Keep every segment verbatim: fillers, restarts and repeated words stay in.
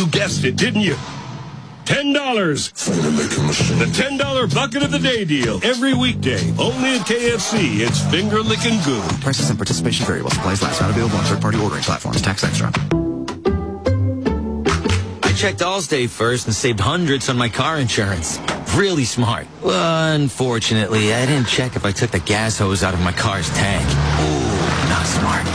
You guessed it, didn't you? ten dollars. The ten dollar bucket of the day deal. Every weekday. Only at K F C. It's finger-licking good. Prices and participation vary while supplies last. Not available on third-party ordering platforms. Tax extra. I checked Allstate first and saved hundreds on my car insurance. Really smart. Well, unfortunately, I didn't check if I took the gas hose out of my car's tank. Ooh, not smart.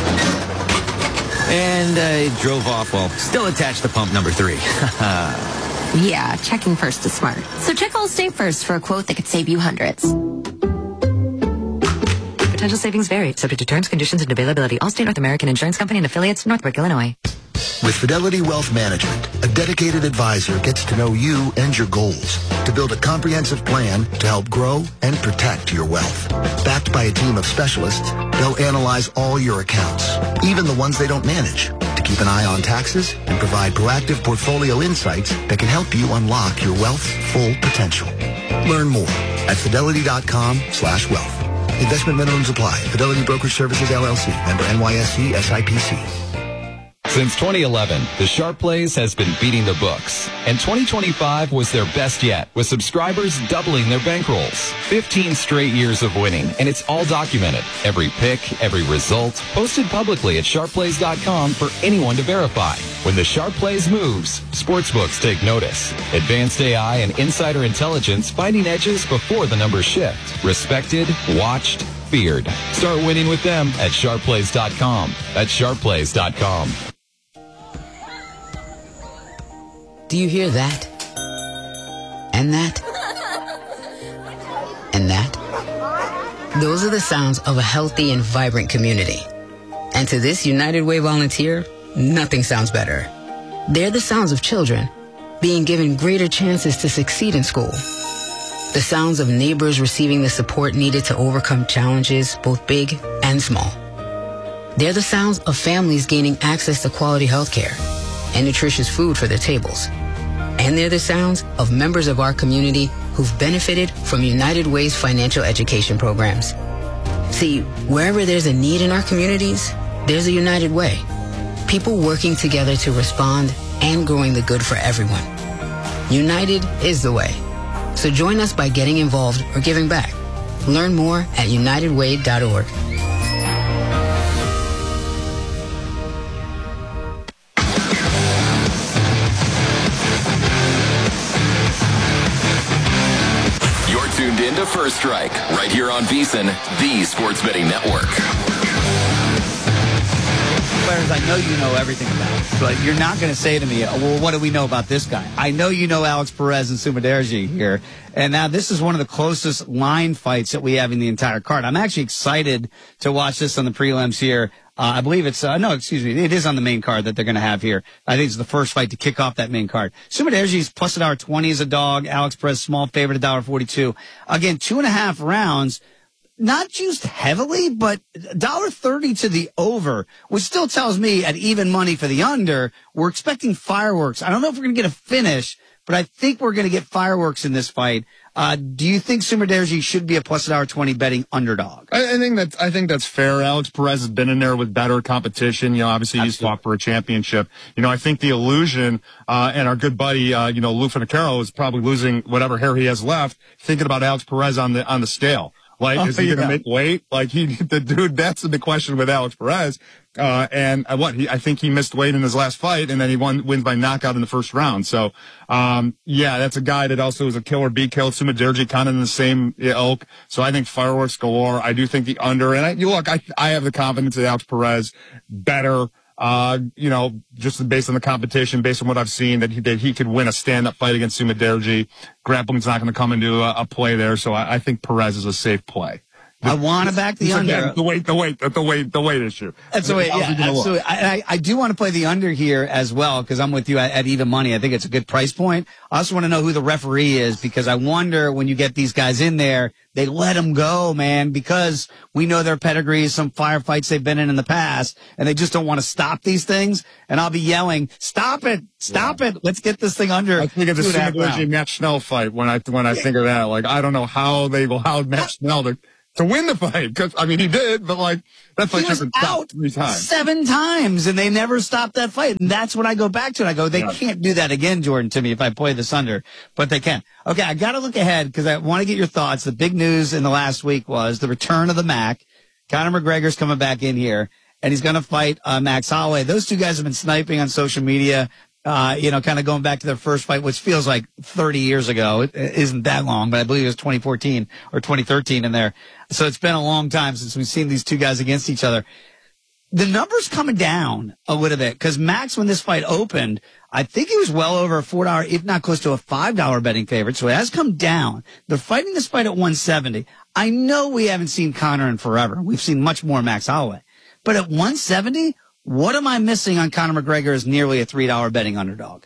And I drove off while still attached to pump number three. Yeah, checking first is smart. So check Allstate first for a quote that could save you hundreds. Potential savings vary, subject to terms, conditions, and availability. Allstate North American Insurance Company and affiliates, Northbrook, Illinois. With Fidelity Wealth Management, a dedicated advisor gets to know you and your goals to build a comprehensive plan to help grow and protect your wealth. Backed by a team of specialists, they'll analyze all your accounts, even the ones they don't manage, to keep an eye on taxes and provide proactive portfolio insights that can help you unlock your wealth's full potential. Learn more at fidelity.com slash wealth. Investment minimums apply. Fidelity Brokerage Services, L L C. Member N Y S E, S I P C. Since twenty eleven, the Sharp Plays has been beating the books. And twenty twenty-five was their best yet, with subscribers doubling their bankrolls. fifteen straight years of winning, and it's all documented. Every pick, every result, posted publicly at sharp plays dot com for anyone to verify. When the Sharp Plays moves, sportsbooks take notice. Advanced A I and insider intelligence finding edges before the numbers shift. Respected, watched, feared. Start winning with them at sharp plays dot com. That's sharp plays dot com. Do you hear that? And that? And that? Those are the sounds of a healthy and vibrant community. And to this United Way volunteer, nothing sounds better. They're the sounds of children being given greater chances to succeed in school. The sounds of neighbors receiving the support needed to overcome challenges, both big and small. They're the sounds of families gaining access to quality health care and nutritious food for their tables. And they're the sounds of members of our community who've benefited from United Way's financial education programs. See, wherever there's a need in our communities, there's a United Way. People working together to respond and growing the good for everyone. United is the way. So join us by getting involved or giving back. Learn more at united way dot org. You're tuned in to First Strike, right here on VEASAN, the Sports Betting Network. Players I know you know everything about, but you're not going to say to me, well, what do we know about this guy? I know you know Alex Perez and Sumudaerji here, and now this is one of the closest line fights that we have in the entire card. I'm actually excited to watch this on the prelims here. Uh, I believe it's, uh, no, excuse me, it is on the main card that they're going to have here. I think it's the first fight to kick off that main card. Sumudaerji's plus one dollar twenty as a dog. Alex Perez, small favorite, one dollar forty-two. Again, two and a half rounds. Not juiced heavily, but one dollar thirty to the over, which still tells me at even money for the under, we're expecting fireworks. I don't know if we're going to get a finish, but I think we're going to get fireworks in this fight. Uh, do you think Sumudaerji should be a plus one dollar twenty betting underdog? I, I think that's I think that's fair. Alex Perez has been in there with better competition. You know, obviously he's fought for a championship. You know, I think the illusion uh, and our good buddy, uh, you know, Lou Finocchiaro is probably losing whatever hair he has left, thinking about Alex Perez on the on the scale. Like, oh, is he yeah. going to make weight? Like, he, the dude, that's the question with Alex Perez. Uh, and uh, what, he, I think he missed weight in his last fight, and then he won, wins by knockout in the first round. So, um, yeah, that's a guy that also is a killer, be killed. Sumudaerji kind of in the same ilk. So I think fireworks galore. I do think the under, and I, you look, I, I have the confidence that Alex Perez better. Uh, you know, just based on the competition, based on what I've seen, that he, that he could win a stand-up fight against Sumudaerji. Grappling's not going to come into a, a play there, so I, I think Perez is a safe play. I want to back the under. Again, the weight, the weight, the weight, the weight issue. That's the weight. Yeah, absolutely. I, I, I do want to play the under here as well because I'm with you at, at even money. I think it's a good price point. I also want to know who the referee is because I wonder when you get these guys in there, they let them go, man, because we know their pedigrees, some firefights they've been in in the past, and they just don't want to stop these things. And I'll be yelling, "Stop it! Stop yeah. it! Let's get this thing under." I think it's a Sumudaerji Matt Schnell fight when I when I yeah. think of that. Like I don't know how they will how Matt Schnell. to win the fight. Because I mean, he did, but like that fight He was been out three times. seven times, and they never stopped that fight. And that's when I go back to it. I go, they Yeah. can't do that again, Jordan, to me if I play this under, but they can. Okay, I got to look ahead because I want to get your thoughts. The big news in the last week was the return of the Mac. Conor McGregor's coming back in here, and he's going to fight uh, Max Holloway. Those two guys have been sniping on social media. Uh, you know, kind of going back to their first fight, which feels like thirty years ago. It isn't that long, but I believe it was twenty fourteen or twenty thirteen in there. So it's been a long time since we've seen these two guys against each other. The number's coming down a little bit because Max, when this fight opened, I think he was well over a four dollar, if not close to a five dollar betting favorite. So it has come down. They're fighting this fight at one seventy. I know we haven't seen Conor in forever. We've seen much more Max Holloway. But at one seventy, what am I missing on Conor McGregor as nearly a three dollar betting underdog?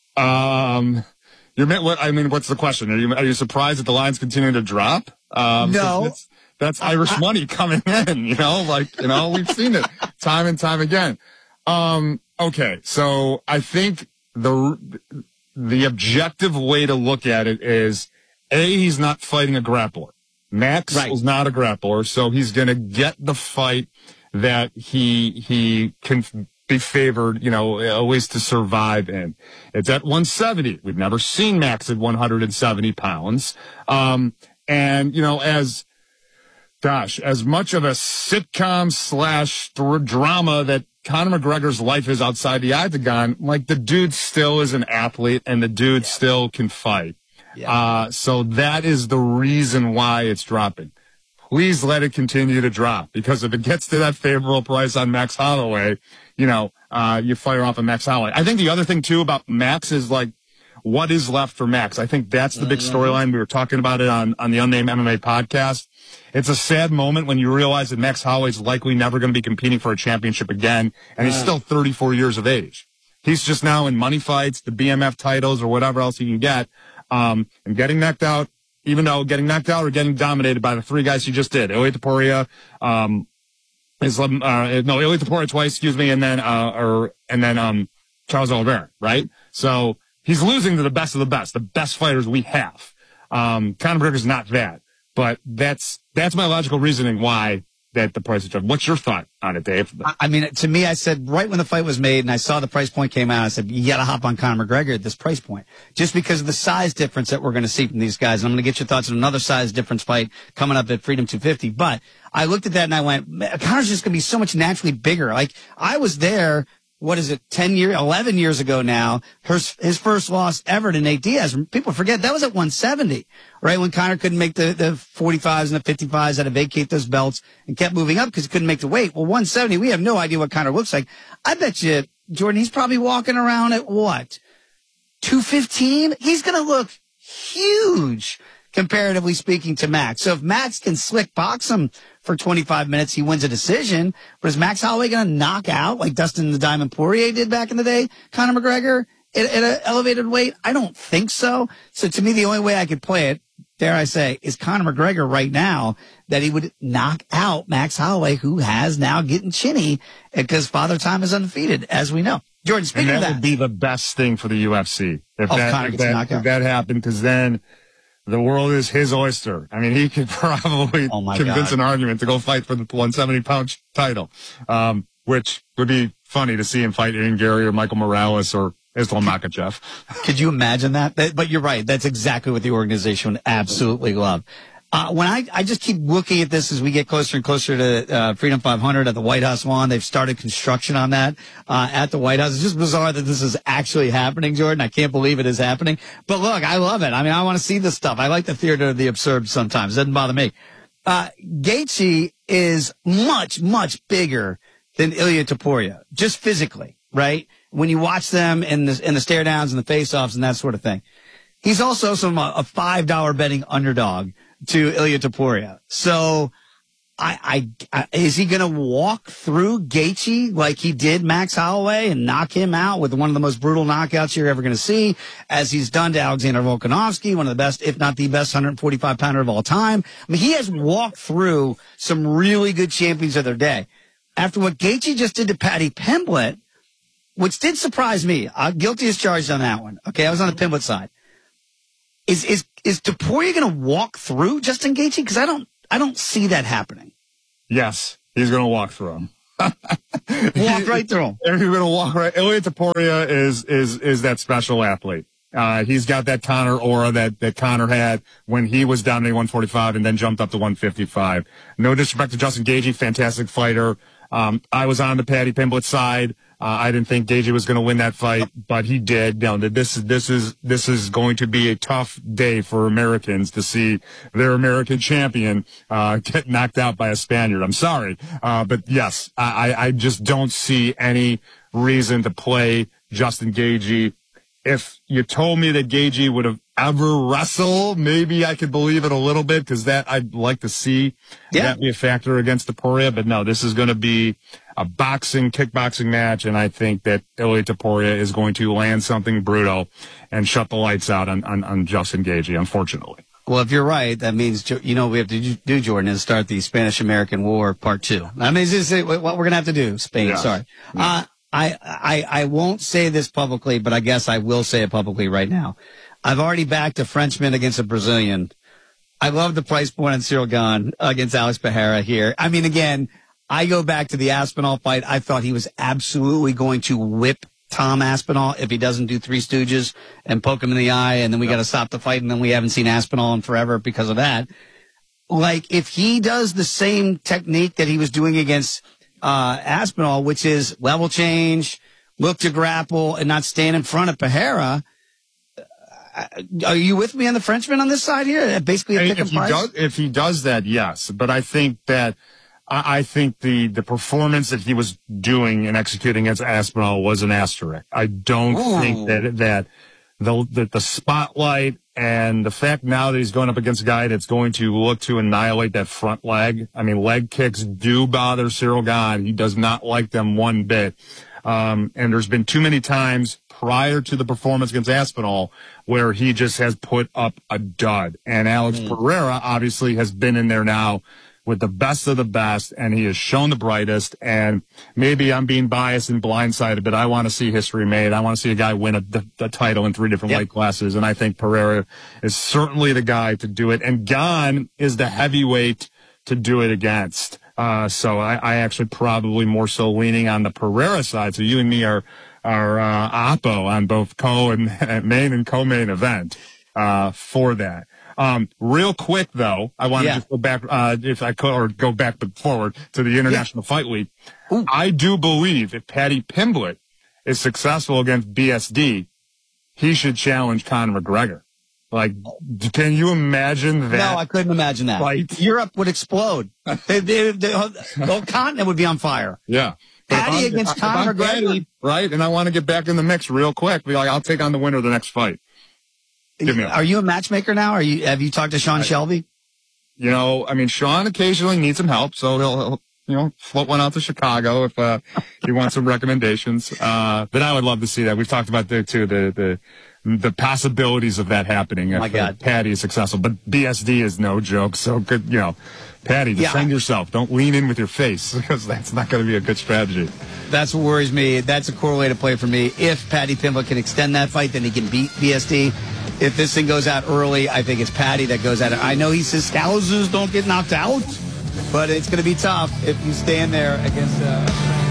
Um, you're what? I mean, what's the question? Are you are you surprised that the lines continue to drop? Um, No. That's, that's Irish I, money coming in. You know, like you know, we've seen it time and time again. Um, okay, so I think the the objective way to look at it is A, he's not fighting a grappler. Max Right. was not a grappler, so he's going to get the fight that he he can be favored, you know, at least to survive in. It's at one seventy. We've never seen Max at one hundred seventy pounds. Um, and, you know, as, gosh, as much of a sitcom slash drama that Conor McGregor's life is outside the octagon, like the dude still is an athlete and the dude yeah. still can fight. Yeah. Uh, so that is the reason why it's dropping. Please let it continue to drop, because if it gets to that favorable price on Max Holloway, you know, uh, you fire off a Max Holloway. I think the other thing too about Max is like, what is left for Max? I think that's the big storyline. We were talking about it on, on the Unnamed M M A podcast. It's a sad moment when you realize that Max Holloway's likely never going to be competing for a championship again, and he's still thirty-four years of age. He's just now in money fights, the B M F titles, or whatever else he can get, um, and getting knocked out. Even though getting knocked out or getting dominated by the three guys he just did, Ilia Topuria, um, Islam, uh, no, Ilia Topuria twice, excuse me, and then, uh, or, and then, um, Charles Oliveira, right? So he's losing to the best of the best, the best fighters we have. Um, Conor McGregor's not that, but that's, that's my logical reasoning why that the price is dropped. What's your thought on it, Dave? I mean, to me, I said right when the fight was made and I saw the price point came out, I said, you got to hop on Conor McGregor at this price point, just because of the size difference that we're going to see from these guys. And I'm going to get your thoughts on another size difference fight coming up at Freedom two fifty. But I looked at that and I went, Conor's just going to be so much naturally bigger. Like, I was there. What is it, ten years, eleven years ago now, his, his first loss ever to Nate Diaz. People forget that was at one seventy, right? When Conor couldn't make the, the forty-fives and the fifty-fives, had to vacate those belts and kept moving up because he couldn't make the weight. Well, one seventy, we have no idea what Conor looks like. I bet you, Jordan, he's probably walking around at what? two fifteen? He's going to look huge, comparatively speaking, to Max. So if Max can slick box him for twenty-five minutes, he wins a decision. But is Max Holloway going to knock out like Dustin the Diamond Poirier did back in the day, Conor McGregor, at, at an elevated weight? I don't think so. So to me, the only way I could play it, dare I say, is Conor McGregor right now, that he would knock out Max Holloway, who has now getting chinny because Father Time is undefeated, as we know. Jordan, speaking and that of that, would be the best thing for the U F C if oh, that, if that, if that happened, because then the world is his oyster. I mean, he could probably oh convince God. an argument to go fight for the one seventy pound title, um, which would be funny to see him fight Ian Gary or Michael Morales or Islam Makhachev. Could you imagine that? that? But you're right. That's exactly what the organization would absolutely love. Uh, when I, I just keep looking at this as we get closer and closer to uh, Freedom five hundred at the White House lawn. They've started construction on that uh, at the White House. It's just bizarre that this is actually happening, Jordan. I can't believe it is happening. But look, I love it. I mean, I want to see this stuff. I like the theater of the absurd sometimes. It doesn't bother me. Uh, Gaethje is much, much bigger than Ilia Topuria, just physically, right? When you watch them in the, in the stare downs and the face-offs and that sort of thing. He's also some uh, a five dollar betting underdog to Ilia Topuria. So, I, I, I is he going to walk through Gaethje like he did Max Holloway and knock him out with one of the most brutal knockouts you're ever going to see, as he's done to Alexander Volkanovski, one of the best, if not the best, one forty-five pounder of all time? I mean, he has walked through some really good champions of their day. After what Gaethje just did to Paddy Pimblett, which did surprise me, uh, guilty as charged on that one. Okay, I was on the Pimblett side. Is is is Topuria going to walk through Justin Gaethje? Because I don't I don't see that happening. Yes, he's going to walk through him. Walk right through him. He's going to walk right. Ilia Topuria is is is that special athlete. Uh, he's got that Conor aura that, that Conor had when he was down to one forty-five and then jumped up to one fifty-five. No disrespect to Justin Gaethje, fantastic fighter. Um, I was on the Paddy Pimblett side. Uh, I didn't think Gaethje was going to win that fight, but he did. You know, this is this is this is going to be a tough day for Americans to see their American champion uh, get knocked out by a Spaniard. I'm sorry, uh, but yes, I, I just don't see any reason to play Justin Gaethje. If you told me that Gaethje would have ever wrestled, maybe I could believe it a little bit, because that I'd like to see yeah. that be a factor against Topuria. But no, this is going to be a boxing, kickboxing match, and I think that Ilia Topuria is going to land something brutal and shut the lights out on, on, on Justin Gaethje, unfortunately. Well, if you're right, that means, you know, we have to do, Jordan, is start the Spanish-American War Part Two. I mean, this is what we're going to have to do. Spain, yeah. sorry. Yeah. Uh, I, I, I won't say this publicly, but I guess I will say it publicly right now. I've already backed a Frenchman against a Brazilian. I love the price point on Cyril Gane against Alex Pereira here. I mean, again, I go back to the Aspinall fight. I thought he was absolutely going to whip Tom Aspinall if he doesn't do Three Stooges and poke him in the eye, and then we got to stop the fight, and then we haven't seen Aspinall in forever because of that. Like, if he does the same technique that he was doing against Uh, Aspinall, which is level change, look to grapple, and not stand in front of Pereira. Uh, are you with me on the Frenchman on this side here? Basically, a pick if and he price? does, if he does that, yes. But I think that I, I think the the performance that he was doing and executing against Aspinall was an asterisk. I don't Ooh. think that that the, the the spotlight and the fact now that he's going up against a guy that's going to look to annihilate that front leg. I mean, leg kicks do bother Cyril Gane. He does not like them one bit. Um, and there's been too many times prior to the performance against Aspinall where he just has put up a dud. And Alex mm. Pereira obviously has been in there now with the best of the best, and he has shown the brightest. And maybe I'm being biased and blindsided, but I want to see history made. I want to see a guy win a, the, the title in three different yep. weight classes, and I think Pereira is certainly the guy to do it. And Gane is the heavyweight to do it against. Uh, so I, I actually probably more so leaning on the Pereira side. So you and me are are uh, oppo on both co and, and main and co-main event uh, for that. Um, real quick though, I want to yeah. just go back, uh, if I could, or go back but forward to the International yeah. Fight Week. Ooh. I do believe if Paddy Pimblett is successful against B S D, he should challenge Conor McGregor. Like, can you imagine that? No, I couldn't imagine that. Fight? Europe would explode. they, they, they, the whole continent would be on fire. Yeah. Paddy against Conor McGregor. Paddy, right? And I want to get back in the mix real quick. Be like, I'll take on the winner of the next fight. Are you a matchmaker now? Are you? Have you talked to Sean I, Shelby? You know, I mean, Sean occasionally needs some help, so he'll, he'll you know, float one out to Chicago if uh, he wants some recommendations. Uh, but I would love to see that. We've talked about there too the the the possibilities of that happening. Oh my if God, Paddy is successful, but B S D is no joke. So good, you know, Paddy, defend yeah. yourself. Don't lean in with your face because that's not going to be a good strategy. That's what worries me. That's a correlated play for me. If Paddy Pimblett can extend that fight, then he can beat B S D. If this thing goes out early, I think it's Paddy that goes out. I know he says Scousers don't get knocked out, but it's going to be tough if you stand there against. Uh...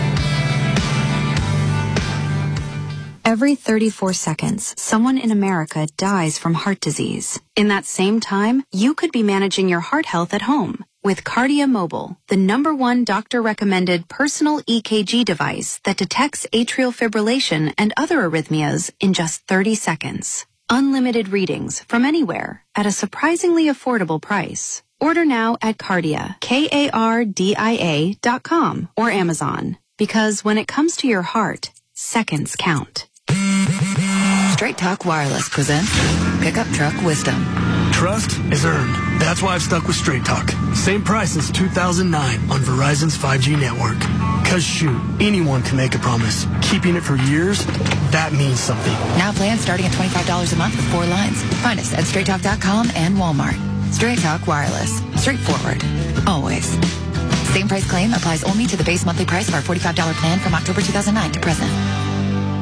Every thirty-four seconds, someone in America dies from heart disease. In that same time, you could be managing your heart health at home with Cardia Mobile, the number one doctor-recommended personal E K G device that detects atrial fibrillation and other arrhythmias in just thirty seconds. Unlimited readings from anywhere at a surprisingly affordable price. Order now at Cardia, K A R D I A dot com or Amazon. Because when it comes to your heart, seconds count. Straight Talk Wireless presents Pickup Truck Wisdom. Trust is earned. That's why I've stuck with Straight Talk. Same price since two thousand nine on Verizon's five G network. Cause shoot, anyone can make a promise. Keeping it for years, that means something. Now plans starting at twenty-five dollars a month with four lines. Find us at straight talk dot com and Walmart. Straight Talk Wireless. Straightforward. Always. Same price claim applies only to the base monthly price of our forty-five dollars plan from October two thousand nine to present.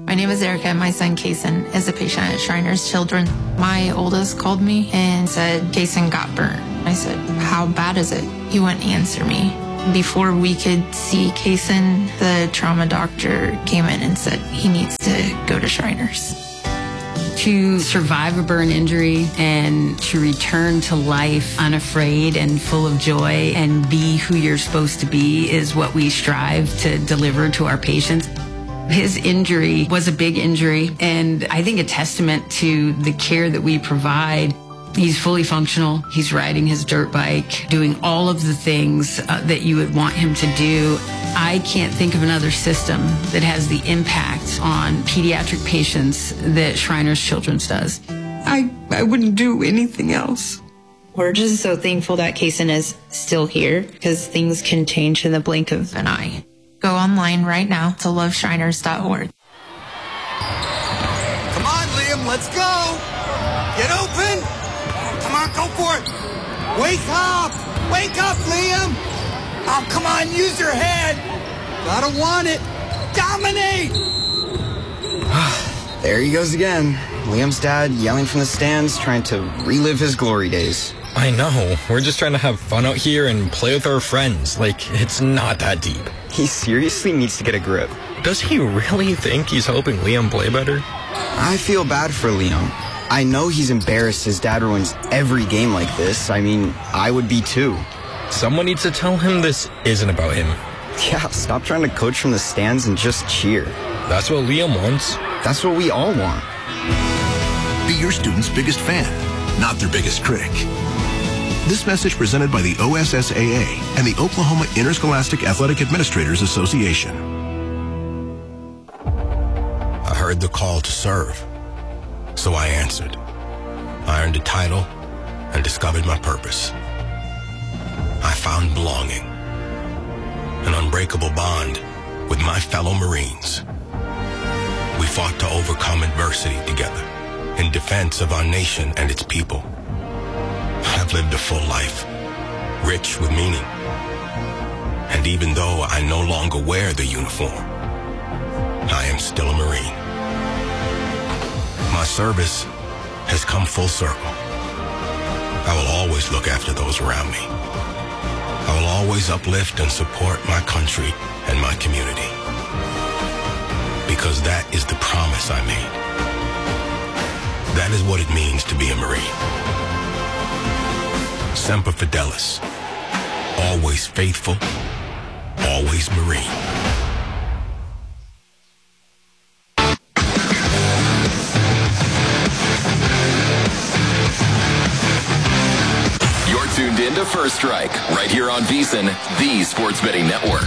My name is Erica, and my son, Kason, is a patient at Shriners Children. My oldest called me and said, Kason got burnt. I said, how bad is it? He wouldn't answer me. Before we could see Kason, the trauma doctor came in and said he needs to go to Shriners. To survive a burn injury and to return to life unafraid and full of joy and be who you're supposed to be is what we strive to deliver to our patients. His injury was a big injury, and I think a testament to the care that we provide. He's fully functional. He's riding his dirt bike, doing all of the things uh, that you would want him to do. I can't think of another system that has the impact on pediatric patients that Shriners Children's does. I, I wouldn't do anything else. We're just so thankful that Kason is still here, because things can change in the blink of an eye. Go online right now to love shriners dot org. Come on, Liam, let's go. Get open. Come on, go for it. Wake up. Wake up, Liam. Oh, come on, use your head. Gotta want it. Dominate. There he goes again. Liam's dad yelling from the stands, trying to relive his glory days. I know. We're just trying to have fun out here and play with our friends. Like, it's not that deep. He seriously needs to get a grip. Does he really think he's helping Liam play better? I feel bad for Liam. I know he's embarrassed his dad ruins every game like this. I mean, I would be too. Someone needs to tell him this isn't about him. Yeah, stop trying to coach from the stands and just cheer. That's what Liam wants. That's what we all want. Be your student's biggest fan, not their biggest critic. This message presented by the O S S A A and the Oklahoma Interscholastic Athletic Administrators Association. I heard the call to serve, so I answered. I earned a title and discovered my purpose. I found belonging, an unbreakable bond with my fellow Marines. We fought to overcome adversity together in defense of our nation and its people. I've lived a full life, rich with meaning. And even though I no longer wear the uniform, I am still a Marine. My service has come full circle. I will always look after those around me. I will always uplift and support my country and my community. Because that is the promise I made. That is what it means to be a Marine. Semper Fidelis. Always faithful, always Marine. You're tuned in to First Strike, right here on VSiN, the Sports Betting Network.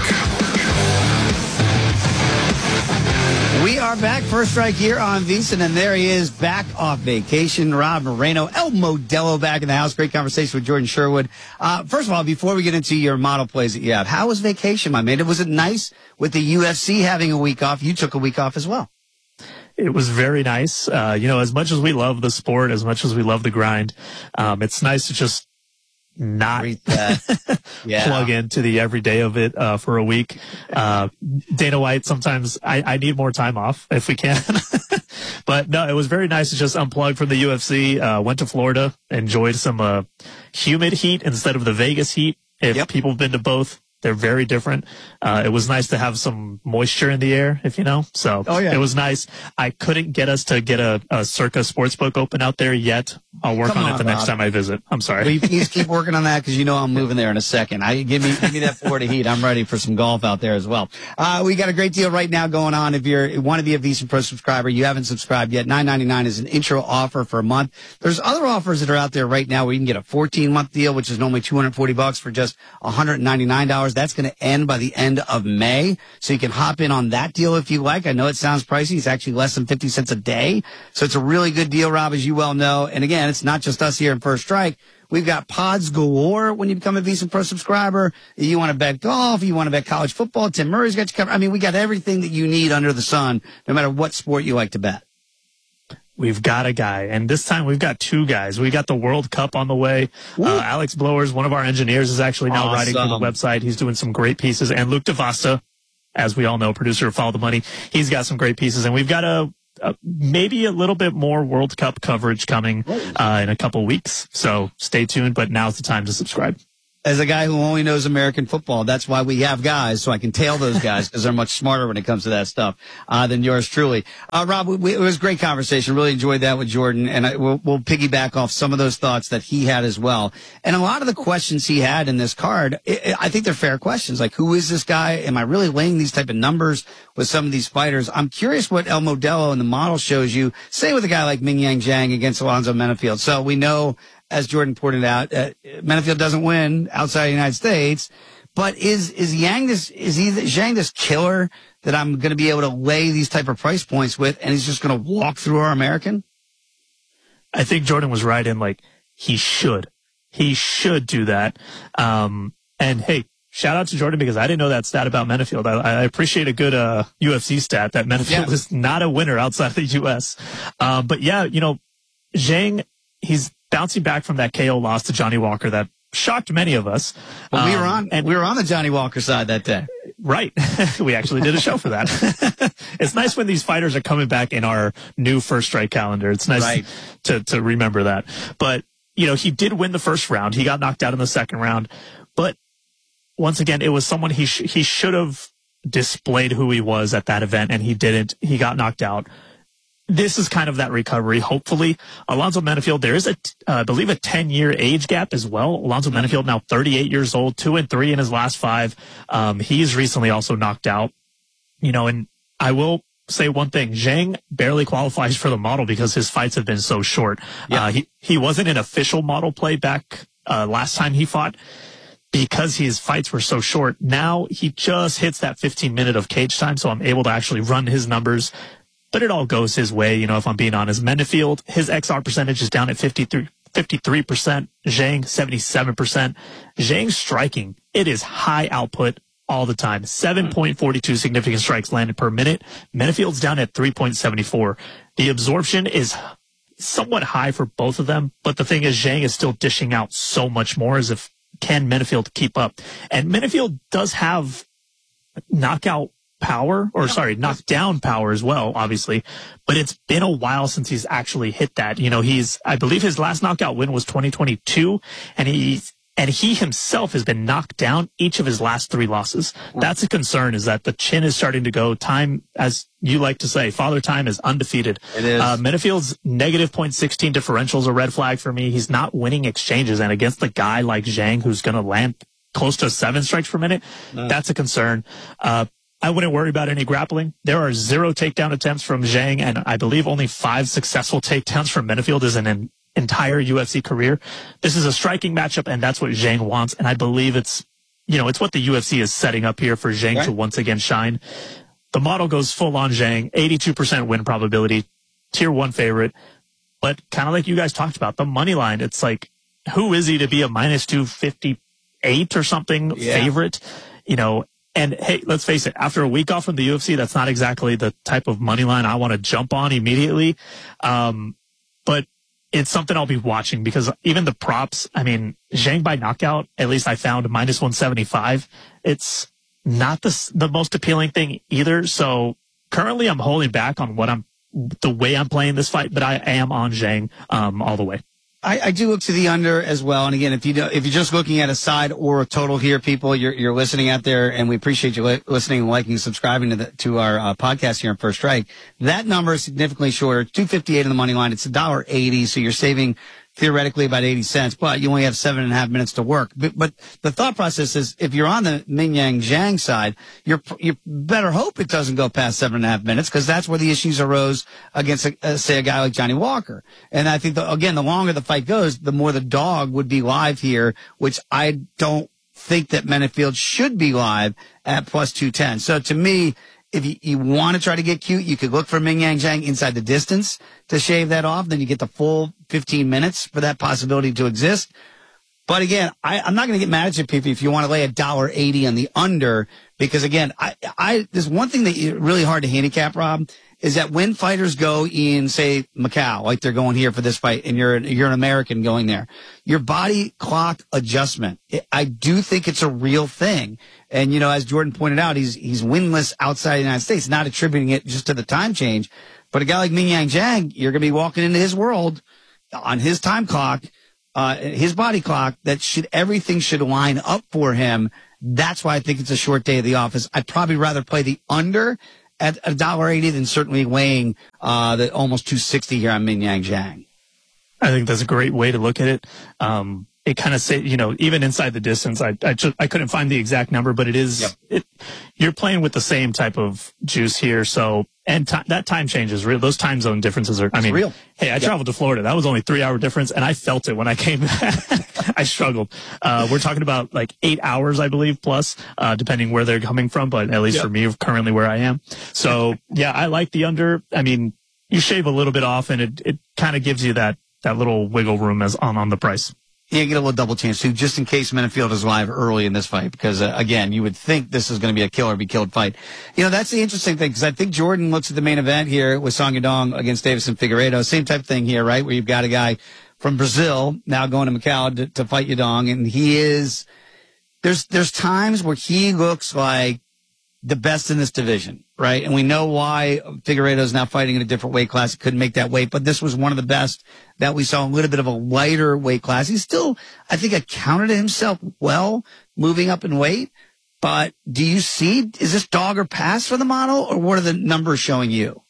We are back, First Strike here on VSiN, and there he is, back off vacation. Rob Moreno, El Modelo back in the house. Great conversation with Jordan Sherwood. Uh, first of all, before we get into your model plays that you have, how was vacation, my man? Was it nice with the U F C having a week off? You took a week off as well. It was very nice. Uh, you know, as much as we love the sport, as much as we love the grind, um, it's nice to just not yeah. plug into the everyday of it uh, for a week. Uh, Dana White, sometimes I, I need more time off if we can. But no, it was very nice to just unplug from the U F C. Uh, went to Florida, enjoyed some uh, humid heat instead of the Vegas heat. If yep. people have been to both, they're very different. Uh, it was nice to have some moisture in the air, if you know. So oh, yeah. it was nice. I couldn't get us to get a, a Circa Sportsbook open out there yet. I'll work Come on, on it the Rob. next time I visit. I'm sorry. Will you please keep working on that, because you know I'm moving there in a second. I give me give me that Florida heat. I'm ready for some golf out there as well. Uh, we got a great deal right now going on. If you're want to be a VSiN Pro subscriber, you haven't subscribed yet, nine ninety-nine is an intro offer for a month. There's other offers that are out there right now where you can get a fourteen month deal, which is normally two hundred forty bucks for just one hundred ninety-nine dollars. That's going to end by the end of May. So you can hop in on that deal if you like. I know it sounds pricey. It's actually less than fifty cents a day. So it's a really good deal, Rob, as you well know. And again, it's not just us here in First Strike. We've got pods galore when you become a VSiN Pro subscriber. You want to bet golf, you want to bet college football, Tim Murray's got you covered. I mean, we got everything that you need under the sun, no matter what sport you like to bet. We've got a guy, and this time we've got two guys. We got the World Cup on the way. Uh, Alex Blowers, one of our engineers, is actually now Awesome. writing for the website. He's doing some great pieces. And Luke DeVasta, as we all know, producer of Follow the Money. He's got some great pieces, and we've got a, a maybe a little bit more World Cup coverage coming uh, in a couple weeks. So stay tuned, but now's the time to subscribe. As a guy who only knows American football, that's why we have guys, so I can tail those guys because they're much smarter when it comes to that stuff uh, than yours truly. Uh, Rob, we, we, it was a great conversation. Really enjoyed that with Jordan, and I, we'll, we'll piggyback off some of those thoughts that he had as well. And a lot of the questions he had in this card, it, it, I think they're fair questions. Like, who is this guy? Am I really laying these type of numbers with some of these fighters? I'm curious what El Modelo and the model shows you, say with a guy like Mingyang Zhang against Alonzo Menafield. So we know, as Jordan pointed out, uh, Menafield doesn't win outside the United States. But is is Yang this is he Zhang this killer that I'm going to be able to lay these type of price points with, and he's just going to walk through our American? I think Jordan was right in like he should, he should do that. Um, and hey, shout out to Jordan because I didn't know that stat about Menafield. I, I appreciate a good uh, U F C stat that Menafield yeah. is not a winner outside the U S. Um, but yeah, you know, Zhang, he's bouncing back from that K O loss to Johnny Walker that shocked many of us. Well, we were um, on and we were on the Johnny Walker side that day. Right. We actually did a show for that. It's nice when these fighters are coming back in our new First Strike calendar. It's nice right. to, to remember that. But, you know, he did win the first round. He got knocked out in the second round. But once again, it was someone he sh- he should have displayed who he was at that event, and he didn't. He got knocked out. This is kind of that recovery, hopefully. Alonzo Menafield, there is, a, uh, I believe, a ten-year age gap as well. Alonzo Menafield now thirty-eight years old, two and three in his last five. Um, he's recently also knocked out. You know, and I will say one thing. Zhang barely qualifies for the model because his fights have been so short. Yeah. Uh, he, he wasn't in official model play back uh, last time he fought because his fights were so short. Now he just hits that fifteen minute of cage time, so I'm able to actually run his numbers. But it all goes his way, you know, if I'm being honest. Menafield, his X R percentage is down at fifty-three percent. Zhang, seventy-seven percent. Zhang's striking, it is high output all the time. seven point four two significant strikes landed per minute. Menafield's down at three point seven four. The absorption is somewhat high for both of them, but the thing is Zhang is still dishing out so much more as if can Menafield keep up. And Menafield does have knockout power, or sorry, knockdown power as well, obviously. But it's been a while since he's actually hit that. You know, he's, I believe his last knockout win was twenty twenty-two, and he's, and he himself has been knocked down each of his last three losses. That's a concern, is that the chin is starting to go. Time, as you like to say, Father Time is undefeated. It is. Uh, Menafield's negative point one six differential is a red flag for me. He's not winning exchanges, and against a guy like Zhang, who's going to land close to seven strikes per minute, no. that's a concern. Uh, I wouldn't worry about any grappling. There are zero takedown attempts from Zhang, and I believe only five successful takedowns from Menafield as an entire U F C career. This is a striking matchup, and that's what Zhang wants. And I believe it's, you know, it's what the U F C is setting up here for Zhang right. to once again shine. The model goes full on Zhang, eighty-two percent win probability, tier one favorite. But kind of like you guys talked about, the money line, it's like, who is he to be a minus two fifty-eight or something yeah. favorite? You know, and hey, let's face it, after a week off from the U F C, that's not exactly the type of money line I want to jump on immediately. Um, but it's something I'll be watching, because even the props, I mean, Zhang by knockout, at least I found minus one seventy-five. It's not the, the most appealing thing either. So currently I'm holding back on what I'm, the way I'm playing this fight, but I am on Zhang, um, all the way. I, I do look to the under as well. And again, if you do, if you're just looking at a side or a total here, people, you're, you're listening out there, and we appreciate you li- listening, liking, subscribing to the, to our uh, podcast here on First Strike. That number is significantly shorter, two fifty-eight on the money line. It's one dollar eighty, so you're saving theoretically about eighty cents, but you only have seven and a half minutes to work. But, but the thought process is, if you're on the Mingyang Zhang side, you're, you better hope it doesn't go past seven and a half minutes, because that's where the issues arose against, a, uh, say, a guy like Johnny Walker. And I think, the, again, the longer the fight goes, the more the dog would be live here, which I don't think that Menafield should be live at plus two ten. So to me, if you, you want to try to get cute, you could look for Mingyang Zhang inside the distance to shave that off. Then you get the full fifteen minutes for that possibility to exist. But again, I, I'm not going to get mad at you, P P, if you want to lay one dollar eighty on the under, because again, I, I, there's one thing that is really hard to handicap, Rob, is that when fighters go in, say, Macau, like they're going here for this fight, and you're you're an American going there, your body clock adjustment, it, I do think it's a real thing. And, you know, as Jordan pointed out, he's he's winless outside the United States, not attributing it just to the time change. But a guy like Mingyang Zhang, you're going to be walking into his world on his time clock, uh, his body clock, that should everything should line up for him. That's why I think it's a short day of the office. I'd probably rather play the under at a dollar eighty than certainly weighing uh, the almost two sixty here on Mingyang Zhang. I think that's a great way to look at it. Um, it kind of say, you know, even inside the distance, I I, just, I couldn't find the exact number, but it is, yep. it, you're playing with the same type of juice here. So, and t- that time change is real. Those time zone differences are, I it's mean, real. Hey, I yep. traveled to Florida. That was only three hour difference, and I felt it when I came back. I struggled. Uh, we're talking about like eight hours, I believe, plus, uh, depending where they're coming from, but at least yep. for me, currently where I am. So, yeah, I like the under. I mean, you shave a little bit off, and it, it kind of gives you that, that little wiggle room as on, on the price. Yeah, get a little double chance too, just in case Menifield is live early in this fight, because uh, again, you would think this is going to be a kill or be killed fight. You know, that's the interesting thing, because I think Jordan looks at the main event here with Song Yadong against Davison Figueiredo. Same type of thing here, right? Where you've got a guy from Brazil now going to Macau to, to fight Yadong, and he is there's there's times where he looks like the best in this division, right? And we know why Figueiredo is now fighting in a different weight class. He couldn't make that weight, but this was one of the best that we saw, a little bit of a lighter weight class. He's still, I think, accounted himself well moving up in weight. But do you see, is this dog or pass for the model, or what are the numbers showing you?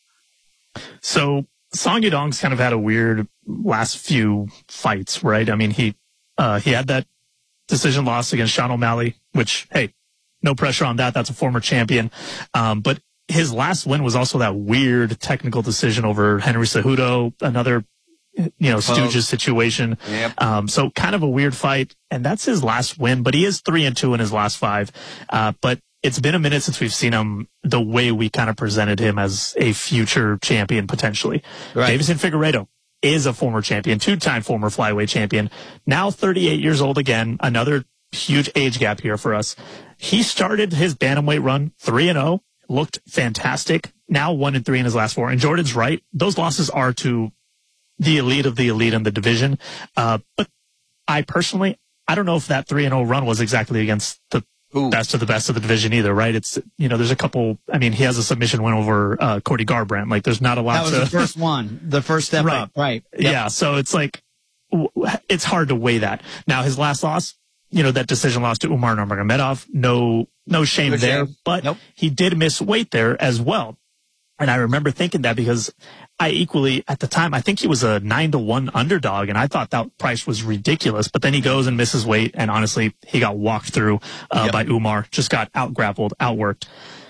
So Song Yadong's kind of had a weird last few fights, right? I mean, he, uh, he had that decision loss against Sean O'Malley, which, hey, no pressure on that. That's a former champion. Um, but his last win was also that weird technical decision over Henry Cejudo, another, you know, Stooges situation. Yep. Um, so kind of a weird fight. And that's his last win, but he is three and two in his last five. Uh, but it's been a minute since we've seen him the way we kind of presented him as a future champion potentially. Right. Davison Figueiredo is a former champion, two-time former flyweight champion, now thirty-eight years old again, another huge age gap here for us. He started his bantamweight run three and oh, looked fantastic. Now one and three in his last four. And Jordan's right. Those losses are to the elite of the elite in the division. Uh, but I personally, I don't know if that three and oh run was exactly against the Ooh. best of the best of the division either, right? It's, you know, there's a couple, I mean, he has a submission win over, uh, Cody Garbrandt. Like, there's not a lot to. That was to, the first one, the first step right. up, right? Yep. Yeah. So it's like, it's hard to weigh that. Now, his last loss, you know, that decision loss to Umar Nurmagomedov, no, no shame No there, shame. but Nope. he did miss weight there as well. And I remember thinking that because I equally, at the time, I think he was a nine to one underdog, and I thought that price was ridiculous. But then he goes and misses weight, and honestly, he got walked through uh, Yep. by Umar, just got out-grappled, outworked.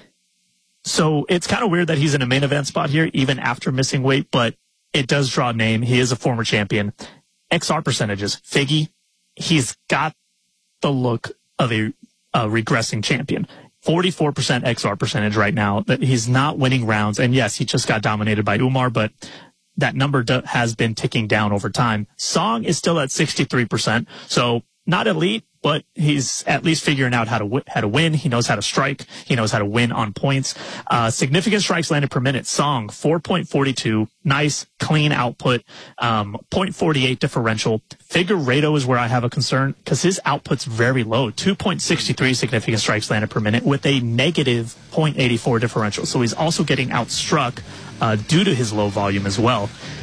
So it's kind of weird that he's in a main event spot here, even after missing weight, but it does draw a name. He is a former champion. X R percentages, Figgy, he's got the look of a, a regressing champion. forty-four percent X R percentage right now. That he's not winning rounds. And yes, he just got dominated by Umar, but that number do, has been ticking down over time. Song is still at sixty-three percent. So not elite, but he's at least figuring out how to w- how to win. He knows how to strike. He knows how to win on points. Uh, significant strikes landed per minute. Song, four point four two. Nice, clean output. Um, zero point four eight differential. Figueiredo is where I have a concern because his output's very low. two point six three significant strikes landed per minute with a negative zero point eight four differential. So he's also getting outstruck uh, due to his low volume as well.